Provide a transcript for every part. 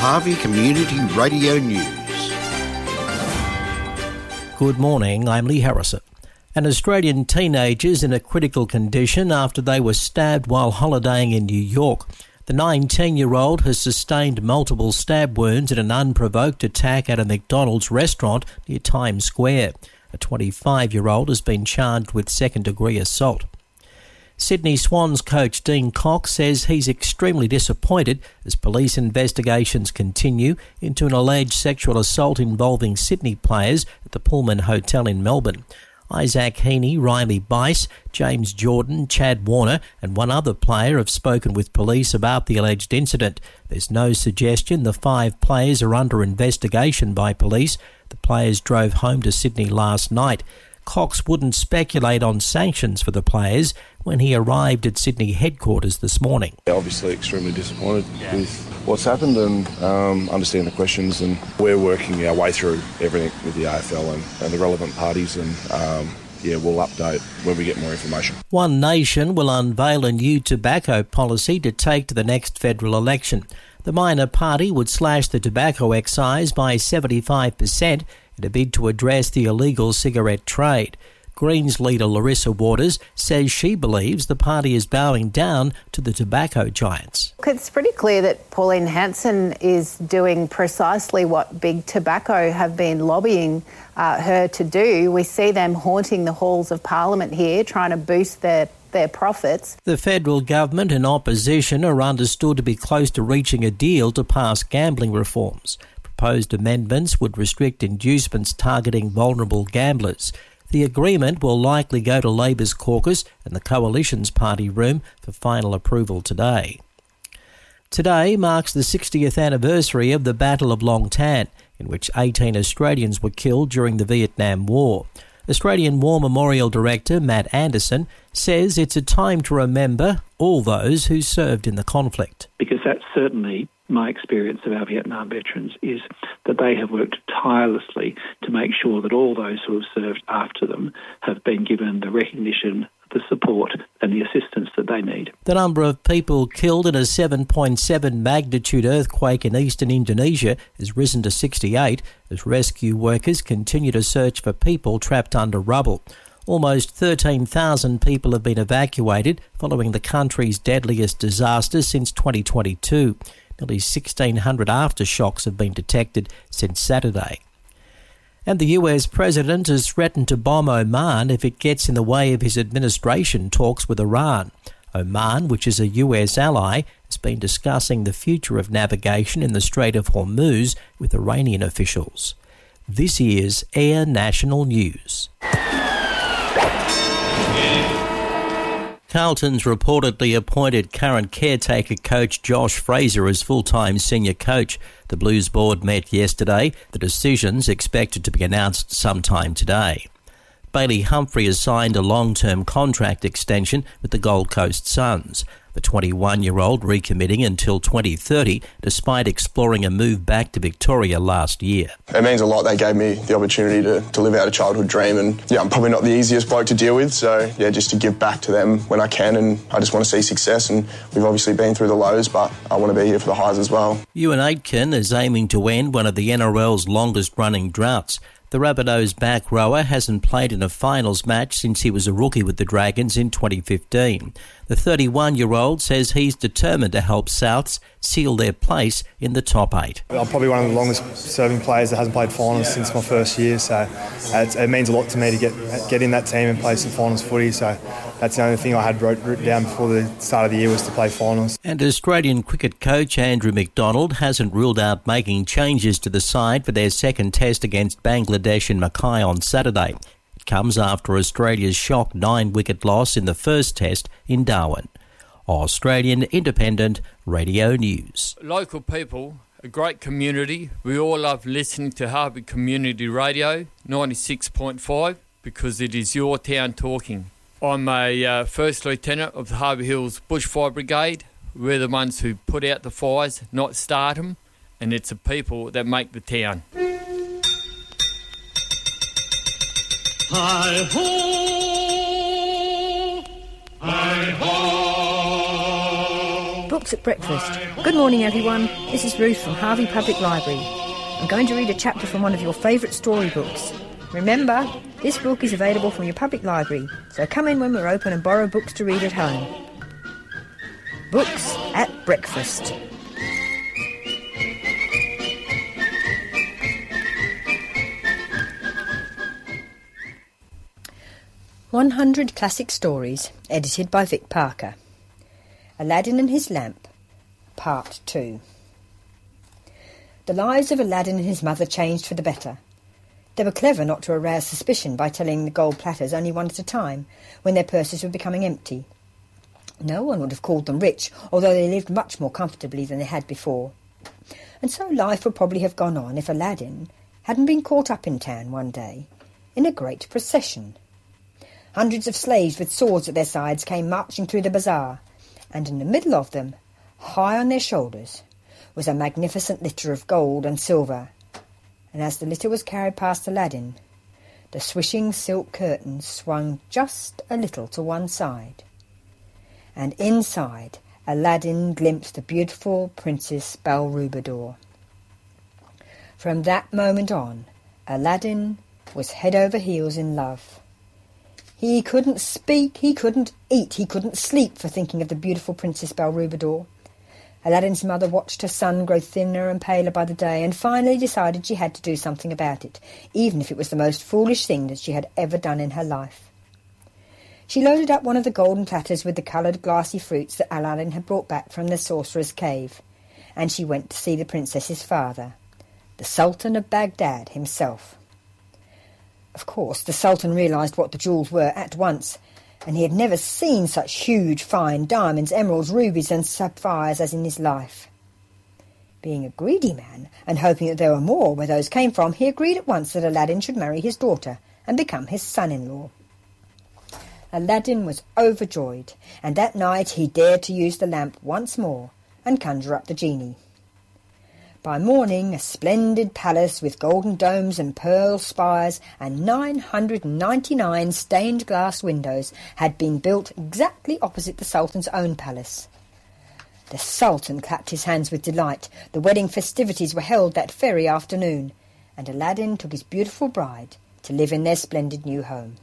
Harvey Community Radio News. Good morning, I'm Lee Harrison. An Australian teenager is in a critical condition after they were stabbed while holidaying in New York. The 19-year-old has sustained multiple stab wounds in an unprovoked attack at a McDonald's restaurant near Times Square. A 25-year-old has been charged with second-degree assault. Sydney Swans coach Dean Cox says he's extremely disappointed as police investigations continue into an alleged sexual assault involving Sydney players at the Pullman Hotel in Melbourne. Isaac Heaney, Riley Bice, James Jordan, Chad Warner and one other player have spoken with police about the alleged incident. There's no suggestion the 5 players are under investigation by police. The players drove home to Sydney last night. Cox wouldn't speculate on sanctions for the players when he arrived at Sydney headquarters this morning. Obviously extremely disappointed with what's happened and understand the questions, and we're working our way through everything with the AFL and the relevant parties, and we'll update when we get more information. One Nation will unveil a new tobacco policy to take to the next federal election. The minor party would slash the tobacco excise by 75% in a bid to address the illegal cigarette trade. Greens leader Larissa Waters says she believes the party is bowing down to the tobacco giants. It's pretty clear that Pauline Hanson is doing precisely what Big Tobacco have been lobbying her to do. We see them haunting the halls of Parliament here, trying to boost their profits. The federal government and opposition are understood to be close to reaching a deal to pass gambling reforms. Proposed amendments would restrict inducements targeting vulnerable gamblers. The agreement will likely go to Labor's caucus and the Coalition's party room for final approval today. Today marks the 60th anniversary of the Battle of Long Tan, in which 18 Australians were killed during the Vietnam War. Australian War Memorial Director Matt Anderson says it's a time to remember all those who served in the conflict. Because that's certainly my experience of our Vietnam veterans, is that they have worked tirelessly to make sure that all those who have served after them have been given the recognition, the support and the assistance that they need. The number of people killed in a 7.7 magnitude earthquake in eastern Indonesia has risen to 68 as rescue workers continue to search for people trapped under rubble. Almost 13,000 people have been evacuated following the country's deadliest disaster since 2022. Nearly 1,600 aftershocks have been detected since Saturday. And the US president has threatened to bomb Oman if it gets in the way of his administration talks with Iran. Oman, which is a US ally, has been discussing the future of navigation in the Strait of Hormuz with Iranian officials. This is Air National News. Carlton's reportedly appointed current caretaker coach Josh Fraser as full-time senior coach. The Blues board met yesterday. The decision's expected to be announced sometime today. Bailey Humphrey has signed a long-term contract extension with the Gold Coast Suns. The 21-year-old recommitting until 2030, despite exploring a move back to Victoria last year. It means a lot. They gave me the opportunity to live out a childhood dream, and I'm probably not the easiest bloke to deal with, so just to give back to them when I can, and I just want to see success, and we've obviously been through the lows, but I want to be here for the highs as well. Ewan Aitken is aiming to end one of the NRL's longest-running droughts. The Rabbitohs back rower hasn't played in a finals match since he was a rookie with the Dragons in 2015. The 31-year-old says he's determined to help Souths seal their place in the top 8. I'm probably one of the longest-serving players that hasn't played finals since my first year, so it means a lot to me to get in that team and play some finals footy, so that's the only thing I had written down before the start of the year was to play finals. And Australian cricket coach Andrew McDonald hasn't ruled out making changes to the side for their second test against Bangladesh in Mackay on Saturday. It comes after Australia's shock 9-wicket loss in the first test in Darwin. Australian Independent Radio News. Local people, a great community. We all love listening to Harvey Community Radio 96.5 because it is your town talking. I'm a First Lieutenant of the Harvey Hills Bushfire Brigade. We're the ones who put out the fires, not start them, and it's the people that make the town. Hi-ho, hi-ho. Books at Breakfast. Good morning, everyone. This is Ruth from Harvey Public Library. I'm going to read a chapter from one of your favourite storybooks. Remember, this book is available from your public library, so come in when we're open and borrow books to read at home. Books at Breakfast. "100 Classic Stories", edited by Vic Parker. Aladdin and His Lamp, Part 2. The lives of Aladdin and his mother changed for the better. They were clever not to arouse suspicion by telling the gold platters only one at a time, when their purses were becoming empty. No one would have called them rich, although they lived much more comfortably than they had before. And so life would probably have gone on if Aladdin hadn't been caught up in town one day in a great procession. Hundreds of slaves with swords at their sides came marching through the bazaar, and in the middle of them, high on their shoulders, was a magnificent litter of gold and silver. And as the litter was carried past Aladdin, the swishing silk curtains swung just a little to one side, and inside Aladdin glimpsed the beautiful Princess Balrubador. From that moment on, Aladdin was head over heels in love. He couldn't speak, he couldn't eat, he couldn't sleep for thinking of the beautiful Princess Balrubador. Aladdin's mother watched her son grow thinner and paler by the day, and finally decided she had to do something about it, even if it was the most foolish thing that she had ever done in her life. She loaded up one of the golden platters with the coloured glassy fruits that Aladdin had brought back from the sorcerer's cave, and she went to see the princess's father, the Sultan of Baghdad himself. Of course, the Sultan realised what the jewels were at once, and he had never seen such huge, fine diamonds, emeralds, rubies and sapphires as in his life. Being a greedy man, and hoping that there were more where those came from, he agreed at once that Aladdin should marry his daughter and become his son-in-law. Aladdin was overjoyed, and that night he dared to use the lamp once more and conjure up the genie. By morning, a splendid palace with golden domes and pearl spires and 999 stained glass windows had been built exactly opposite the Sultan's own palace. The Sultan clapped his hands with delight. The wedding festivities were held that very afternoon, and Aladdin took his beautiful bride to live in their splendid new home.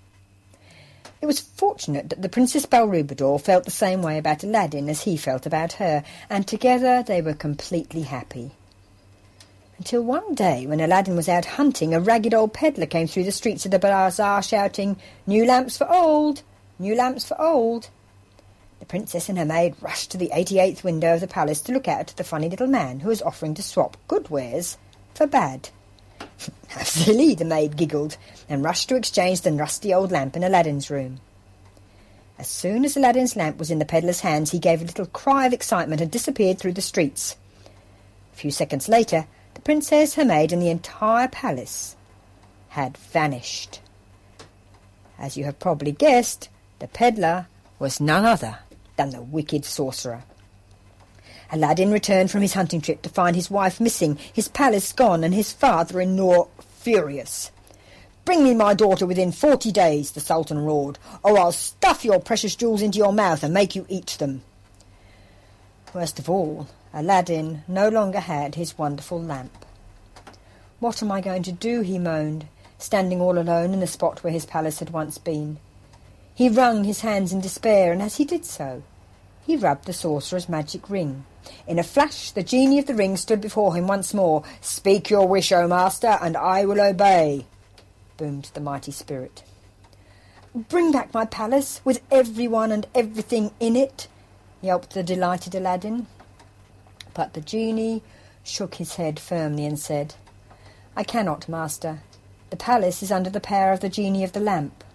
It was fortunate that the Princess Balrubador felt the same way about Aladdin as he felt about her, and together they were completely happy. Until one day, when Aladdin was out hunting, a ragged old peddler came through the streets of the bazaar shouting, "New lamps for old! New lamps for old!" The princess and her maid rushed to the 88th window of the palace to look out at the funny little man who was offering to swap good wares for bad. "How silly," the maid giggled, and rushed to exchange the rusty old lamp in Aladdin's room. As soon as Aladdin's lamp was in the peddler's hands, he gave a little cry of excitement and disappeared through the streets. A few seconds later, the princess, her maid, and the entire palace had vanished. As you have probably guessed, the peddler was none other than the wicked sorcerer. Aladdin returned from his hunting trip to find his wife missing, his palace gone, and his father-in-law furious. "Bring me my daughter within 40 days, the Sultan roared, "or I'll stuff your precious jewels into your mouth and make you eat them." Worst of all, Aladdin no longer had his wonderful lamp. "What am I going to do?" he moaned, standing all alone in the spot where his palace had once been. He wrung his hands in despair, and as he did so, he rubbed the sorcerer's magic ring. In a flash, the genie of the ring stood before him once more. "Speak your wish, O master, and I will obey," boomed the mighty spirit. "Bring back my palace, with everyone and everything in it," yelped the delighted Aladdin. But the genie shook his head firmly and said, "I cannot, master. The palace is under the power of the genie of the lamp."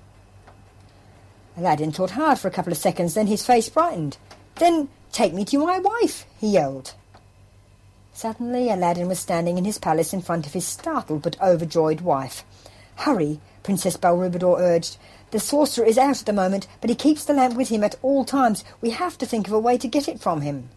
Aladdin thought hard for a couple of seconds, then his face brightened. "Then take me to my wife," he yelled. Suddenly Aladdin was standing in his palace in front of his startled but overjoyed wife. "Hurry," Princess Balrubador urged. "The sorcerer is out at the moment, but he keeps the lamp with him at all times. We have to think of a way to get it from him."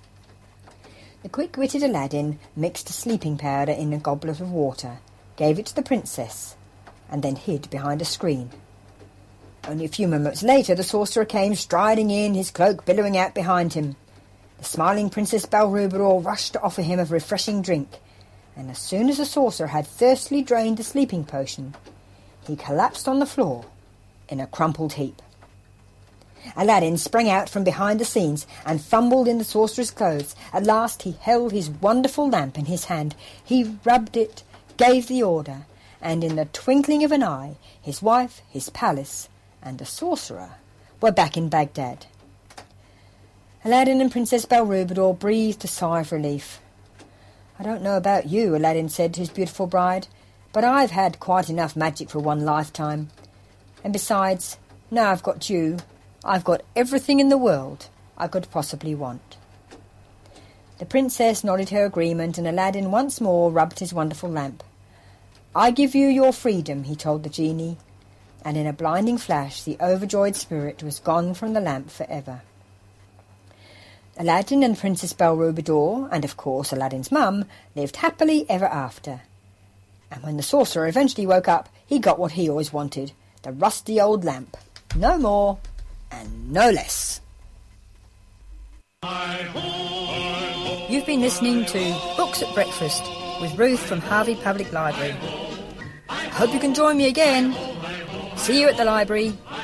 The quick-witted Aladdin mixed a sleeping powder in a goblet of water, gave it to the princess, and then hid behind a screen. Only a few moments later the sorcerer came striding in, his cloak billowing out behind him. The smiling Princess Balrubador rushed to offer him a refreshing drink, and as soon as the sorcerer had thirstily drained the sleeping potion, he collapsed on the floor in a crumpled heap. Aladdin sprang out from behind the scenes and fumbled in the sorcerer's clothes. At last he held his wonderful lamp in his hand. He rubbed it, gave the order, and in the twinkling of an eye, his wife, his palace, and the sorcerer were back in Baghdad. Aladdin and Princess Balrubador breathed a sigh of relief. "I don't know about you," Aladdin said to his beautiful bride, "but I've had quite enough magic for one lifetime. And besides, now I've got you, I've got everything in the world I could possibly want." The princess nodded her agreement, and Aladdin once more rubbed his wonderful lamp. "I give you your freedom," he told the genie, and in a blinding flash the overjoyed spirit was gone from the lamp forever. Aladdin and Princess Balrubador, and of course Aladdin's mum, lived happily ever after. And when the sorcerer eventually woke up, he got what he always wanted, the rusty old lamp. No more and no less. You've been listening to Books at Breakfast with Ruth from Harvey Public Library. I hope you can join me again. See you at the library.